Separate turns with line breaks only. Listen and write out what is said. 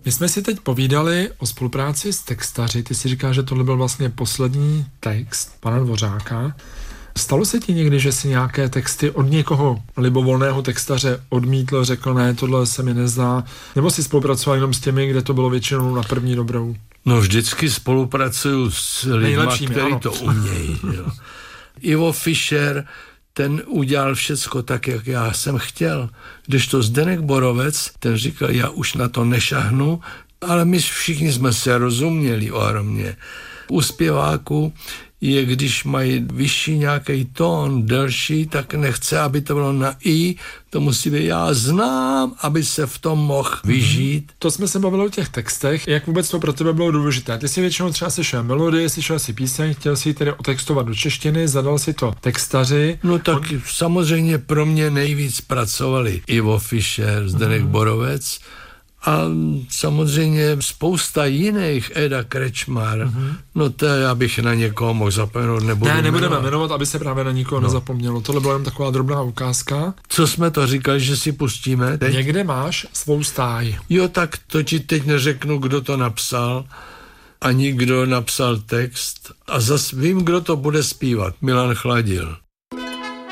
My jsme si teď povídali o spolupráci s textaři. Ty si říkáš, že tohle byl vlastně poslední text pana Dvořáka. Stalo se ti někdy, že si nějaké texty od někoho libovolného textaře odmítl, řekl ne, tohle se mi nezdá, nebo si spolupracoval jenom s těmi, kde to bylo většinou na první dobrou?
No vždycky spolupracuju s lidmi, kteří to umějí. Jo. Ivo Fischer, ten udělal všecko tak, jak já jsem chtěl. Kdežto Zdeněk Borovec, ten říkal, já už na to nešahnu, ale my všichni jsme se rozuměli ohromně. U zpěváků je, když mají vyšší nějaký tón, delší, tak nechce, aby to bylo na i, to musí být já znám, aby se v tom mohl vyžít.
To jsme se bavili o těch textech, jak vůbec to pro tebe bylo důležité. Ty si většinou třeba slyšel melodii, slyšel si píseň, chtěl si ji tedy otextovat do češtiny, zadal si to textaři.
No tak samozřejmě pro mě nejvíc pracovali Ivo Fischer, Zdeněk Borovec, a samozřejmě spousta jiných, Eda Krečmar, no to já bych na někoho mohl zapomenout,
nebudeme jmenovat, aby se právě na nikoho nezapomnělo. Tohle byla jen taková drobná ukázka.
Co jsme to říkali, že si pustíme teď?
Někde máš svou stáj.
Jo, tak to ti teď neřeknu, kdo to napsal, ani kdo napsal text. A zas vím, kdo to bude zpívat. Milan Chladil.